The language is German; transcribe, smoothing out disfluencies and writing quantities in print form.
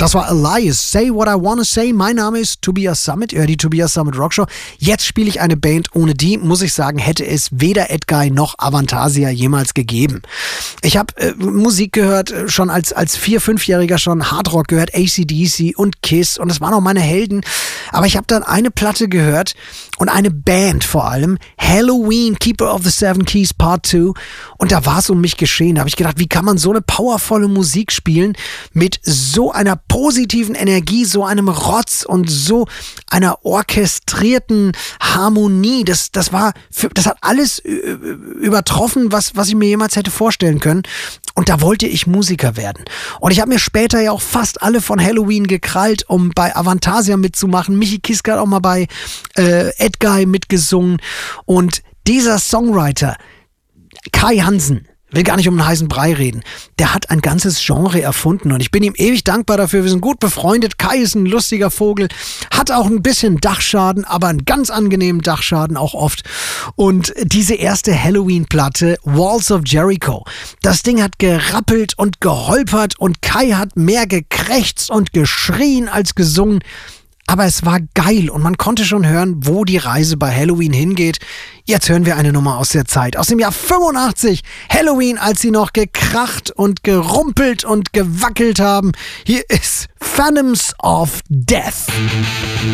Das war Elias, Say What I Wanna Say. Mein Name ist Tobias Summit, ihr hört die Tobias Summit Rockshow. Jetzt spiele ich eine Band, ohne die, muss ich sagen, hätte es weder Edguy noch Avantasia jemals gegeben. Ich habe Musik gehört, schon als 4-, 5-Jähriger schon Hardrock gehört, AC/DC und Kiss, und das waren auch meine Helden. Aber ich habe dann eine Platte gehört und eine Band vor allem, Helloween, Keeper of the Seven Keys Part 2, und da war es um mich geschehen. Da habe ich gedacht, wie kann man so eine powervolle Musik spielen mit so einer positiven Energie, so einem Rotz und so einer orchestrierten Harmonie. Das hat alles übertroffen, was ich mir jemals hätte vorstellen können. Und da wollte ich Musiker werden. Und ich habe mir später ja auch fast alle von Helloween gekrallt, um bei Avantasia mitzumachen. Michi Kiske hat auch mal bei Edguy mitgesungen. Und dieser Songwriter, Kai Hansen, will gar nicht um einen heißen Brei reden, der hat ein ganzes Genre erfunden und ich bin ihm ewig dankbar dafür. Wir sind gut befreundet. Kai ist ein lustiger Vogel, hat auch ein bisschen Dachschaden, aber einen ganz angenehmen Dachschaden auch oft. Und diese erste Helloween-Platte, Walls of Jericho, das Ding hat gerappelt und geholpert und Kai hat mehr gekrächzt und geschrien als gesungen. Aber es war geil und man konnte schon hören, wo die Reise bei Helloween hingeht. Jetzt hören wir eine Nummer aus der Zeit, aus dem Jahr 85. Helloween, als sie noch gekracht und gerumpelt und gewackelt haben. Hier ist Phantoms of Death.